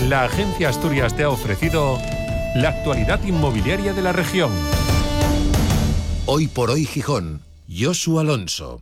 La Agencia Asturias te ha ofrecido la actualidad inmobiliaria de la región. Hoy por hoy Gijón, Josu Alonso.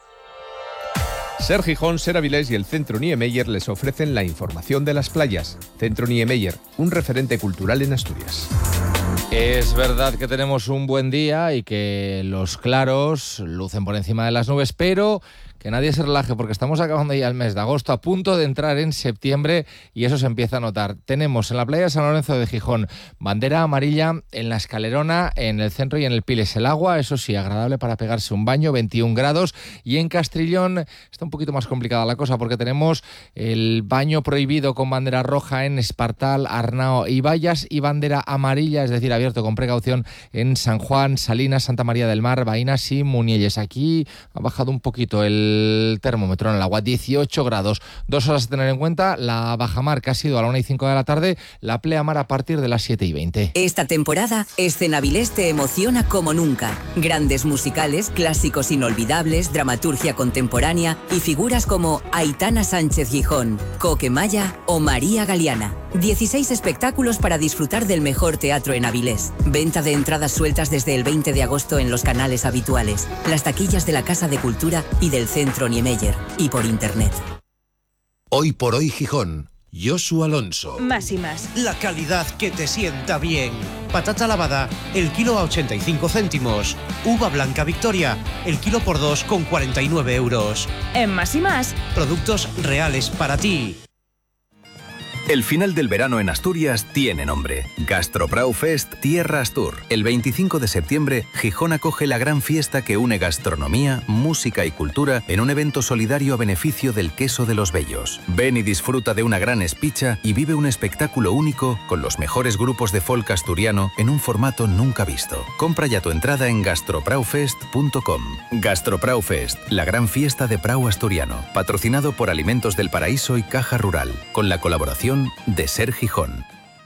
Ser Gijón, Ser Avilés y el Centro Niemeyer les ofrecen la información de las playas. Centro Niemeyer, un referente cultural en Asturias. Es verdad que tenemos un buen día y que los claros lucen por encima de las nubes, pero que nadie se relaje porque estamos acabando ya el mes de agosto, a punto de entrar en septiembre y eso se empieza a notar. Tenemos en la playa de San Lorenzo de Gijón bandera amarilla en la Escalerona, en el centro y en el Piles. El agua, eso sí, agradable para pegarse un baño, 21 grados. Y en Castrillón está un poquito más complicada la cosa porque tenemos el baño prohibido con bandera roja en Espartal, Arnao y Vallas y bandera amarilla, es decir, abierto con precaución en San Juan, Salinas, Santa María del Mar, Vainas y Munielles. Aquí ha bajado un poquito el termómetro en el agua, 18 grados. 2 horas a tener en cuenta, la bajamar que ha sido a la 1:05 de la tarde, la pleamar a partir de las 7:20. Esta temporada, Escena Avilés te emociona como nunca. Grandes musicales, clásicos inolvidables, dramaturgia contemporánea y figuras como Aitana Sánchez Gijón, Coque Maya o María Galeana. 16 espectáculos para disfrutar del mejor teatro en Avilés. Venta de entradas sueltas desde el 20 de agosto en los canales habituales, las taquillas de la Casa de Cultura y del Centro Niemeyer y por internet. Hoy por hoy Gijón, Josu Alonso. Más y más. La calidad que te sienta bien. Patata lavada, el kilo a 85 céntimos. Uva blanca Victoria, el kilo por 2 con 49 euros. En Más y más. Productos reales para ti. El final del verano en Asturias tiene nombre. Gastroprau Fest Tierra Astur. El 25 de septiembre, Gijón acoge la gran fiesta que une gastronomía, música y cultura en un evento solidario a beneficio del queso de los Bellos. Ven y disfruta de una gran espicha y vive un espectáculo único con los mejores grupos de folk asturiano en un formato nunca visto. Compra ya tu entrada en gastropraufest.com. Gastroprau Fest, la gran fiesta de Prau asturiano, patrocinado por Alimentos del Paraíso y Caja Rural, con la colaboración de Ser Gijón.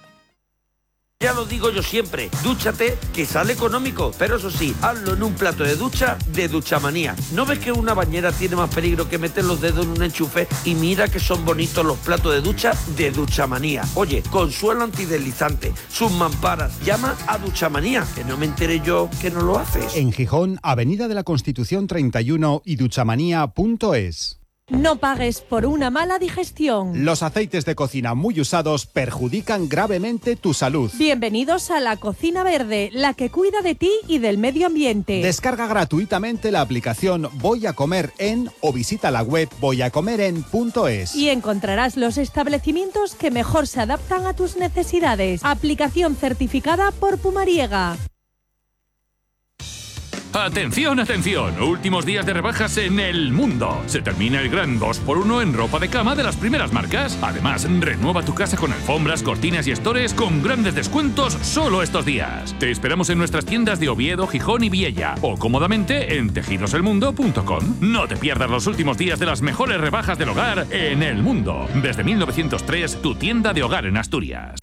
Ya lo digo yo siempre, dúchate que sale económico, pero eso sí, hazlo en un plato de ducha de Duchamanía. ¿No ves que una bañera tiene más peligro que meter los dedos en un enchufe? Y mira que son bonitos los platos de ducha de Duchamanía. Oye, con suelo antideslizante, sus mamparas, llama a Duchamanía, que no me enteré yo que no lo haces. En Gijón, Avenida de la Constitución 31 y duchamanía.es. No pagues por una mala digestión. Los aceites de cocina muy usados perjudican gravemente tu salud. Bienvenidos a la Cocina Verde, la que cuida de ti y del medio ambiente. Descarga gratuitamente la aplicación Voy a Comer En o visita la web voyacomeren.es. Y encontrarás los establecimientos que mejor se adaptan a tus necesidades. Aplicación certificada por Pumariega. ¡Atención, atención! Últimos días de rebajas en El Mundo. Se termina el gran 2x1 en ropa de cama de las primeras marcas. Además, renueva tu casa con alfombras, cortinas y estores con grandes descuentos solo estos días. Te esperamos en nuestras tiendas de Oviedo, Gijón y Viella o cómodamente en tejidoselmundo.com. No te pierdas los últimos días de las mejores rebajas del hogar en El Mundo. Desde 1903, tu tienda de hogar en Asturias.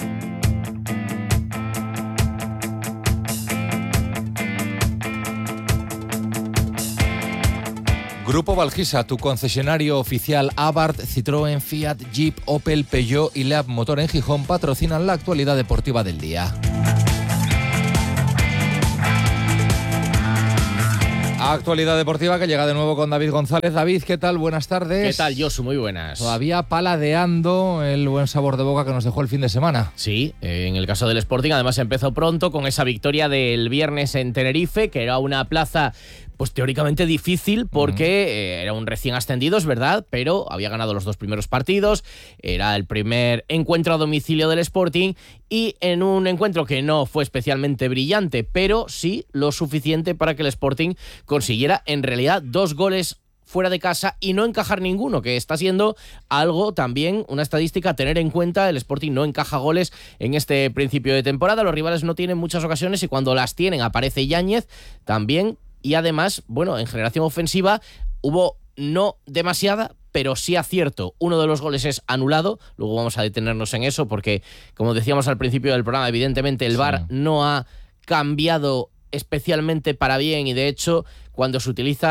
Grupo Valgisa, tu concesionario oficial Abarth, Citroën, Fiat, Jeep, Opel, Peugeot y Leap Motor en Gijón patrocinan la actualidad deportiva del día. Actualidad deportiva que llega de nuevo con David González. David, ¿qué tal? Buenas tardes. ¿Qué tal, Josu? Muy buenas. Todavía paladeando el buen sabor de boca que nos dejó el fin de semana. Sí, en el caso del Sporting además empezó pronto con esa victoria del viernes en Tenerife, que era una plaza pues teóricamente difícil porque era un recién ascendido, es verdad, pero había ganado los 2 primeros partidos, era el primer encuentro a domicilio del Sporting y en un encuentro que no fue especialmente brillante, pero sí lo suficiente para que el Sporting consiguiera en realidad 2 goles fuera de casa y no encajar ninguno, que está siendo algo también, una estadística a tener en cuenta. El Sporting no encaja goles en este principio de temporada, los rivales no tienen muchas ocasiones y cuando las tienen aparece Yáñez también. Y además, bueno, en generación ofensiva hubo no demasiada, pero sí acierto. Uno de los goles es anulado, luego vamos a detenernos en eso porque, como decíamos al principio del programa, evidentemente el VAR no ha cambiado especialmente para bien y de hecho cuando se utilizan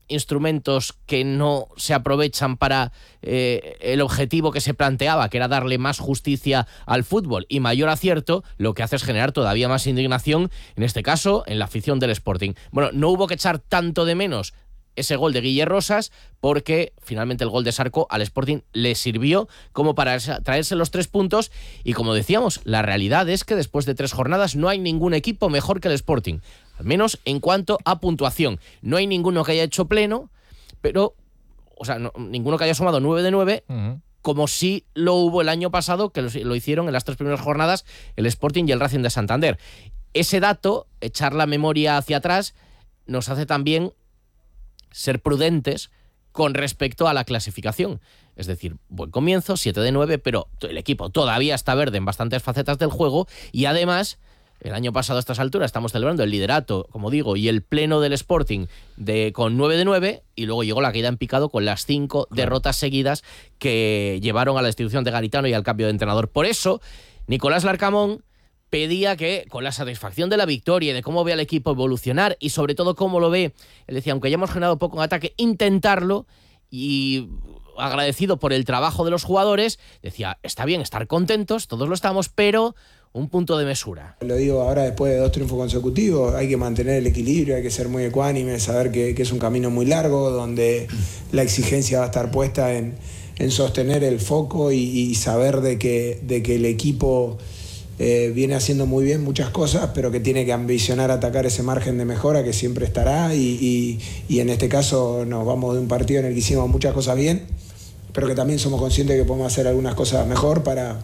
instrumentos que no se aprovechan para el objetivo que se planteaba, que era darle más justicia al fútbol y mayor acierto, lo que hace es generar todavía más indignación, en este caso, en la afición del Sporting. Bueno, no hubo que echar tanto de menos ese gol de Guille Rosas, porque finalmente el gol de Sarco al Sporting le sirvió como para traerse los 3 puntos, y como decíamos, la realidad es que después de 3 jornadas no hay ningún equipo mejor que el Sporting, al menos en cuanto a puntuación. No hay ninguno que haya hecho pleno, pero, o sea, ninguno que haya sumado 9 de 9, como sí lo hubo el año pasado, que lo hicieron en las 3 primeras jornadas el Sporting y el Racing de Santander. Ese dato, echar la memoria hacia atrás, nos hace también ser prudentes con respecto a la clasificación. Es decir, buen comienzo, 7 de 9, pero el equipo todavía está verde en bastantes facetas del juego, y además, el año pasado a estas alturas estamos celebrando el liderato, como digo, y el pleno del Sporting con 9 de 9, y luego llegó la caída en picado con las 5 derrotas seguidas que llevaron a la destitución de Garitano y al cambio de entrenador. Por eso, Nicolás Larcamón pedía que, con la satisfacción de la victoria y de cómo ve al equipo evolucionar, y sobre todo cómo lo ve, él decía, aunque ya hemos generado poco en ataque, intentarlo, y agradecido por el trabajo de los jugadores, decía, está bien estar contentos, todos lo estamos, pero un punto de mesura. Lo digo ahora después de 2 triunfos consecutivos, hay que mantener el equilibrio, hay que ser muy ecuánime, saber que es un camino muy largo, donde la exigencia va a estar puesta en sostener el foco y saber de que el equipo viene haciendo muy bien muchas cosas, pero que tiene que ambicionar atacar ese margen de mejora que siempre estará, y en este caso nos vamos de un partido en el que hicimos muchas cosas bien, pero que también somos conscientes de que podemos hacer algunas cosas mejor para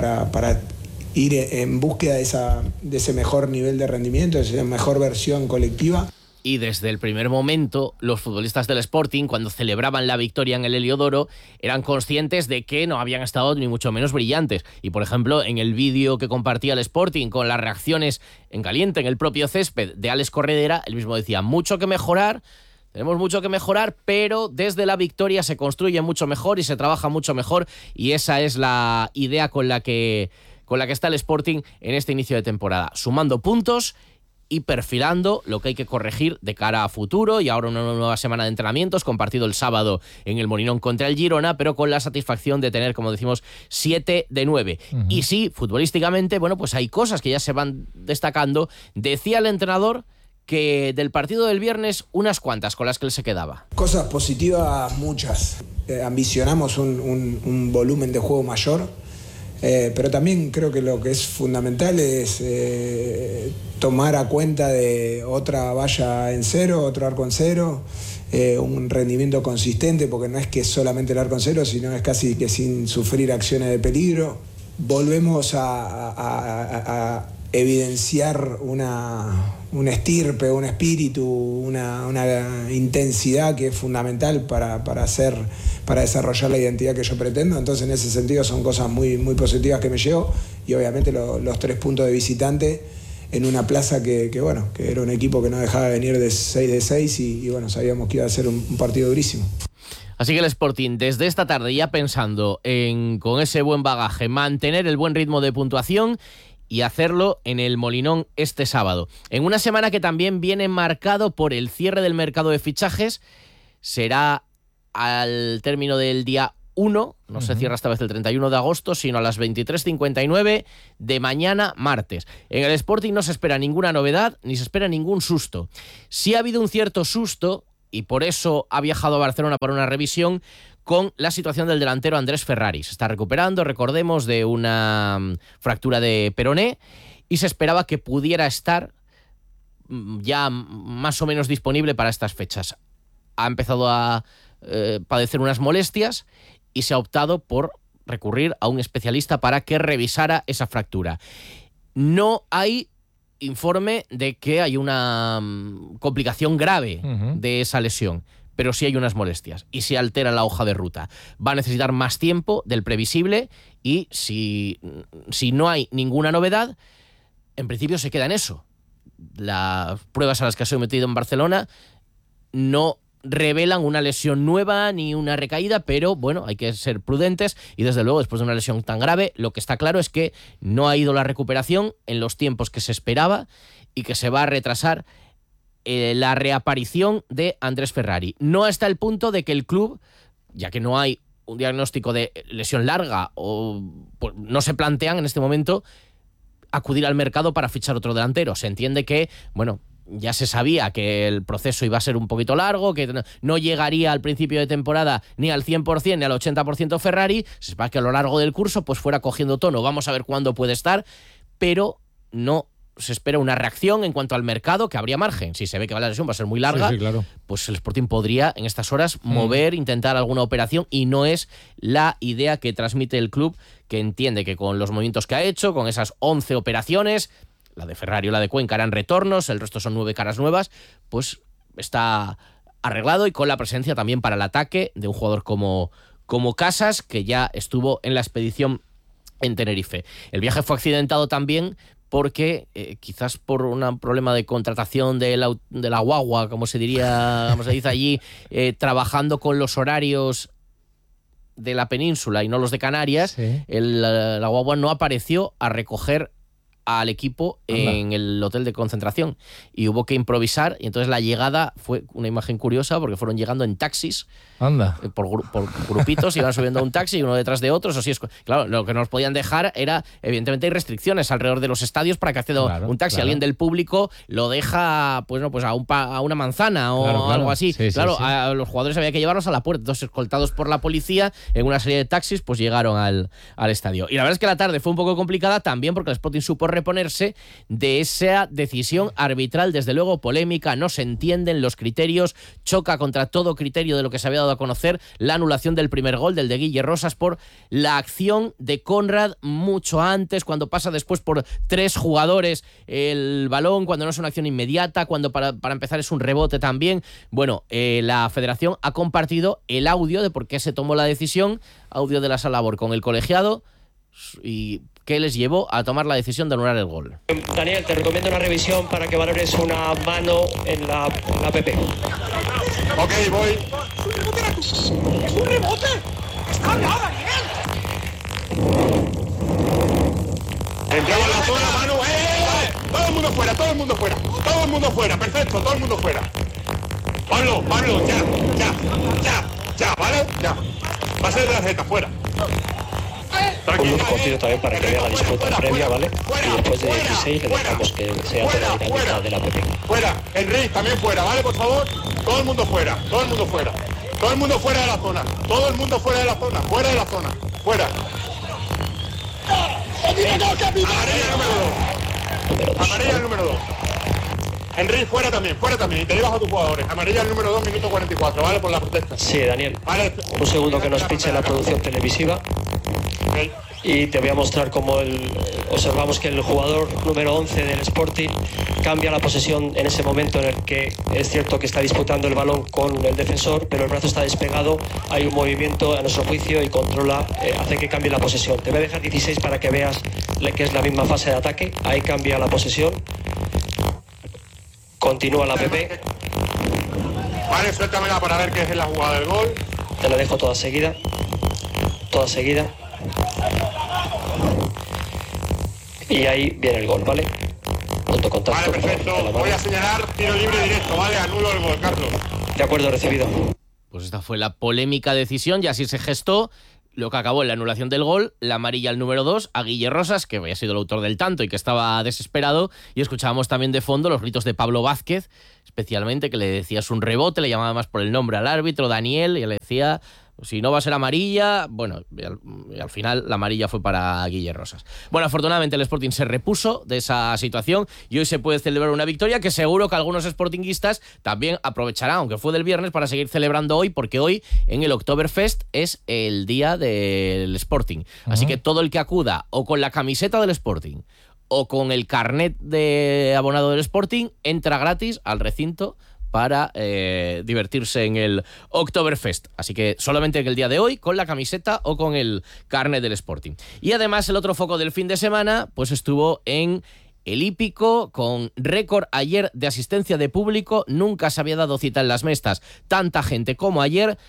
ir en búsqueda de ese mejor nivel de rendimiento, de esa mejor versión colectiva. Y desde el primer momento, los futbolistas del Sporting, cuando celebraban la victoria en el Heliodoro, eran conscientes de que no habían estado ni mucho menos brillantes. Y, por ejemplo, en el vídeo que compartía el Sporting con las reacciones en caliente en el propio césped de Alex Corredera, él mismo decía, mucho que mejorar, tenemos mucho que mejorar, pero desde la victoria se construye mucho mejor y se trabaja mucho mejor, y esa es la idea con la que está el Sporting en este inicio de temporada, sumando puntos y perfilando lo que hay que corregir de cara a futuro, y ahora una nueva semana de entrenamientos, con partido el sábado en el Molinón contra el Girona, pero con la satisfacción de tener, como decimos, 7 de 9. Y sí, futbolísticamente, bueno, pues hay cosas que ya se van destacando. Decía el entrenador que del partido del viernes, unas cuantas con las que él se quedaba. Cosas positivas, muchas. Ambicionamos un volumen de juego mayor, pero también creo que lo que es fundamental es tomar a cuenta de otra valla en cero, otro arco en cero, un rendimiento consistente, porque no es que solamente el arco en cero, sino es casi que sin sufrir acciones de peligro. Volvemos a evidenciar una estirpe, un espíritu, una intensidad que es fundamental para desarrollar la identidad que yo pretendo. Entonces, en ese sentido, son cosas muy, muy positivas que me llevo, y obviamente los 3 puntos de visitante en una plaza que era un equipo que no dejaba de venir de 6 de 6, y bueno, sabíamos que iba a ser un partido durísimo. Así que el Sporting, desde esta tarde, ya pensando en, con ese buen bagaje, mantener el buen ritmo de puntuación y hacerlo en el Molinón este sábado. En una semana que también viene marcado por el cierre del mercado de fichajes. Será al término del día 1, no se cierra esta vez el 31 de agosto, sino a las 23:59 de mañana, martes. En el Sporting no se espera ninguna novedad, ni se espera ningún susto. Sí ha habido un cierto susto, y por eso ha viajado a Barcelona para una revisión, con la situación del delantero Andrés Ferrari. Se está recuperando, recordemos, de una fractura de peroné, y se esperaba que pudiera estar ya más o menos disponible para estas fechas. Ha empezado a padecer unas molestias y se ha optado por recurrir a un especialista para que revisara esa fractura. No hay informe de que hay una complicación grave de esa lesión, pero sí hay unas molestias y sí altera la hoja de ruta. Va a necesitar más tiempo del previsible, y si no hay ninguna novedad, en principio se queda en eso. Las pruebas a las que ha sometido en Barcelona no revelan una lesión nueva ni una recaída, pero bueno, hay que ser prudentes, y desde luego, después de una lesión tan grave, lo que está claro es que no ha ido la recuperación en los tiempos que se esperaba, y que se va a retrasar la reaparición de Andrés Ferrari. No hasta el punto de que el club, ya que no hay un diagnóstico de lesión larga o pues, no se plantean en este momento acudir al mercado para fichar otro delantero. Se entiende que, bueno, ya se sabía que el proceso iba a ser un poquito largo, que no llegaría al principio de temporada ni al 100% ni al 80% Ferrari. Se espera que a lo largo del curso pues fuera cogiendo tono. Vamos a ver cuándo puede estar, pero no se espera una reacción en cuanto al mercado, que habría margen. Si se ve que la lesión va a ser muy larga, sí, claro, pues el Sporting podría en estas horas mover, intentar alguna operación, y no es la idea que transmite el club, que entiende que con los movimientos que ha hecho, con esas 11 operaciones, la de Ferrari o la de Cuenca eran retornos, el resto son 9 caras nuevas, pues está arreglado, y con la presencia también para el ataque de un jugador como Casas, que ya estuvo en la expedición en Tenerife. El viaje fue accidentado también porque quizás por un problema de contratación de la guagua, como se dice allí, trabajando con los horarios de la península y no los de Canarias, sí. La guagua no apareció a recoger al equipo en el hotel de concentración y hubo que improvisar, y entonces la llegada fue una imagen curiosa porque fueron llegando en taxis. Anda. Por grupitos, iban subiendo a un taxi uno detrás de otro. Eso sí es, claro, lo que no nos podían dejar era, evidentemente hay restricciones alrededor de los estadios para que acceda un taxi. Claro. Alguien del público lo deja pues a una manzana o algo así. Sí, a los jugadores había que llevarlos a la puerta. Entonces, escoltados por la policía en una serie de taxis, pues llegaron al estadio. Y la verdad es que la tarde fue un poco complicada también porque el Sporting supo reponerse de esa decisión arbitral, desde luego polémica. No se entienden los criterios, choca contra todo criterio de lo que se había dado a conocer la anulación del primer gol, del de Guille Rosas, por la acción de Conrad mucho antes, cuando pasa después por 3 jugadores el balón, cuando no es una acción inmediata, cuando para empezar es un rebote también. Bueno, la federación ha compartido el audio de por qué se tomó la decisión, audio de la sala Bor con el colegiado, y qué les llevó a tomar la decisión de anular el gol. Daniel, te recomiendo una revisión para que valores una mano en la PP. Ok, voy. ¡Es un rebote! ¡Está al lado, Daniel! Entraba en la zona, mano. Todo el mundo fuera, todo el mundo fuera. Todo el mundo fuera, perfecto, todo el mundo fuera. Pablo, ya, ¿vale? Ya. Va a ser de la Z, fuera. Un luz cortito también para que vea la disputa previa, ¿vale? Y después de 16 le dejamos que sea toda la dinámica de la PP. Fuera, Enrique también fuera, ¿vale? Por favor, todo el mundo fuera, todo el mundo fuera. Todo el mundo fuera de la zona, todo el mundo fuera de la zona, fuera de la zona, fuera. Amarilla el número 2. Enrique, fuera también, y te llevas a tus jugadores. Amarilla el número 2, minuto 44, ¿vale? Por la protesta. Sí, Daniel. Vale. Un segundo que nos pinche la producción televisiva. Okay. Y te voy a mostrar cómo observamos que el jugador número 11 del Sporting cambia la posesión en ese momento en el que es cierto que está disputando el balón con el defensor, pero el brazo está despegado, hay un movimiento a nuestro juicio y controla, hace que cambie la posesión. Te voy a dejar 16 para que veas que es la misma fase de ataque. Ahí cambia la posesión. Continúa la PP. Vale, suéltamela para ver qué es la jugada del gol. Te la dejo toda seguida. Toda seguida. Y ahí viene el gol, ¿vale? Punto contacto. Vale, perfecto. Voy a señalar tiro libre directo, ¿vale? Anulo el gol, Carlos. De acuerdo, recibido. Pues esta fue la polémica decisión, y así se gestó lo que acabó en la anulación del gol, la amarilla al número 2, a Guille Rosas, que había sido el autor del tanto y que estaba desesperado, y escuchábamos también de fondo los gritos de Pablo Vázquez, especialmente, que le decías un rebote, le llamaba más por el nombre al árbitro, Daniel, y le decía, si no va a ser amarilla, bueno, y al final la amarilla fue para Guille Rosas. Bueno, afortunadamente el Sporting se repuso de esa situación y hoy se puede celebrar una victoria que seguro que algunos sportinguistas también aprovecharán, aunque fue del viernes, para seguir celebrando hoy, porque hoy en el Oktoberfest es el día del Sporting. Así que todo el que acuda o con la camiseta del Sporting o con el carnet de abonado del Sporting entra gratis al recinto para divertirse en el Oktoberfest. Así que solamente el día de hoy con la camiseta o con el carnet del Sporting. Y además el otro foco del fin de semana pues estuvo en el hípico con récord ayer de asistencia de público. Nunca se había dado cita en las Mestas tanta gente como ayer,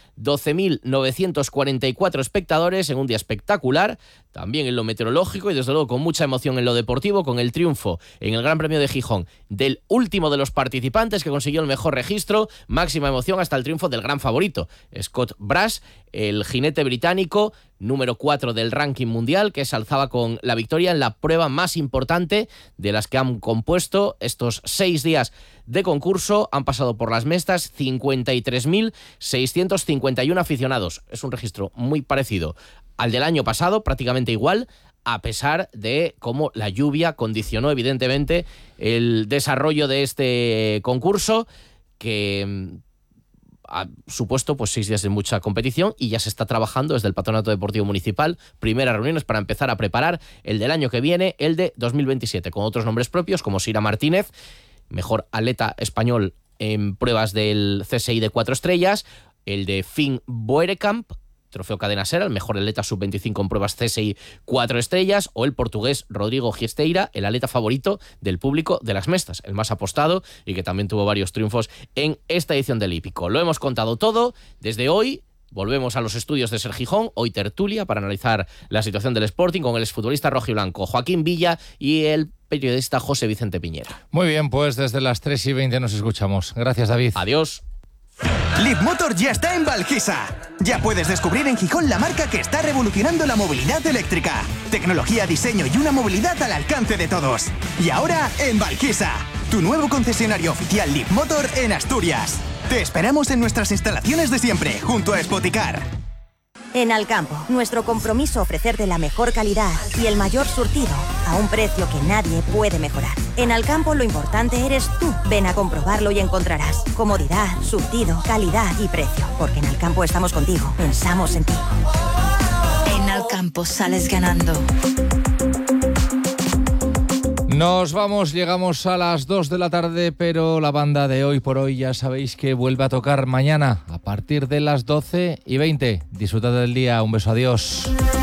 12.944 espectadores en un día espectacular, también en lo meteorológico y desde luego con mucha emoción en lo deportivo, con el triunfo en el Gran Premio de Gijón del último de los participantes que consiguió el mejor registro, máxima emoción hasta el triunfo del gran favorito, Scott Brash, el jinete británico, número 4 del ranking mundial, que se alzaba con la victoria en la prueba más importante de las que han compuesto estos 6 días de concurso. Han pasado por las Mestas 53.651 aficionados. Es un registro muy parecido al del año pasado, prácticamente igual, a pesar de cómo la lluvia condicionó evidentemente el desarrollo de este concurso, que ha supuesto pues 6 días de mucha competición, y ya se está trabajando desde el Patronato Deportivo Municipal primeras reuniones para empezar a preparar el del año que viene, el de 2027, con otros nombres propios como Sira Martínez, mejor atleta español en pruebas del CSI de 4 estrellas, el de Finn Boerekamp, trofeo Cadena Ser, el mejor atleta sub-25 en pruebas CSI 4 estrellas, o el portugués Rodrigo Giesteira, el atleta favorito del público de las Mestas, el más apostado y que también tuvo varios triunfos en esta edición del hípico. Lo hemos contado todo desde hoy. Volvemos a los estudios de Ser Gijón, hoy tertulia para analizar la situación del Sporting con el exfutbolista rojiblanco Joaquín Villa y el periodista José Vicente Piñera. Muy bien, pues desde las 3:20 nos escuchamos. Gracias, David. Adiós. Leapmotor ya está en Valquisa. Ya puedes descubrir en Gijón la marca que está revolucionando la movilidad eléctrica. Tecnología, diseño y una movilidad al alcance de todos. Y ahora en Valquisa, tu nuevo concesionario oficial Leapmotor en Asturias. Te esperamos en nuestras instalaciones de siempre, junto a Spoticar. En Alcampo, nuestro compromiso ofrecerte la mejor calidad y el mayor surtido a un precio que nadie puede mejorar. En Alcampo lo importante eres tú. Ven a comprobarlo y encontrarás comodidad, surtido, calidad y precio. Porque en Alcampo estamos contigo, pensamos en ti. En Alcampo sales ganando. Nos vamos, llegamos a las 2 de la tarde, pero la banda de Hoy por Hoy ya sabéis que vuelve a tocar mañana a partir de las 12:20. Disfrutad del día, un beso, adiós.